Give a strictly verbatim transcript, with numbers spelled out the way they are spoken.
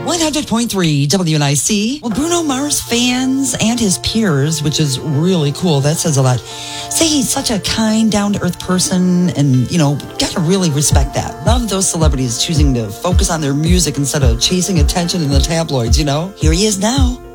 one hundred point three W N I C. Well, Bruno Mars fans and his peers, which is really cool, that says a lot, say he's such a kind, down-to-earth person, and, you know, gotta really respect that. Love those celebrities choosing to focus on their music instead of chasing attention in the tabloids, you know? Here he is now.